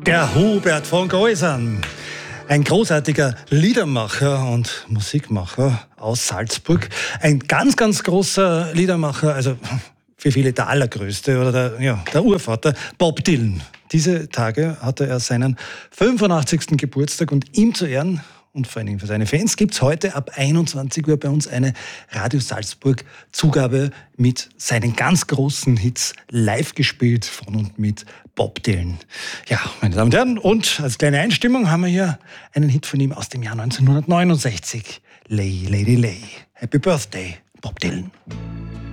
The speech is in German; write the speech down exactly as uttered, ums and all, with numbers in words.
Der Hubert von Geusern, ein großartiger Liedermacher und Musikmacher aus Salzburg. Ein ganz, ganz großer Liedermacher, also für viele der allergrößte oder der, ja, der Urvater, Bob Dylan. Diese Tage hatte er seinen fünfundachtzigsten Geburtstag und ihm zu Ehren und vor allen Dingen für seine Fans gibt es heute ab einundzwanzig Uhr bei uns eine Radio Salzburg Zugabe mit seinen ganz großen Hits live gespielt von und mit Bob Dylan. Ja, meine Damen und Herren, und als kleine Einstimmung haben wir hier einen Hit von ihm aus dem Jahr neunzehnhundertneunundsechzig. Lay, Lady Lay. Happy Birthday, Bob Dylan.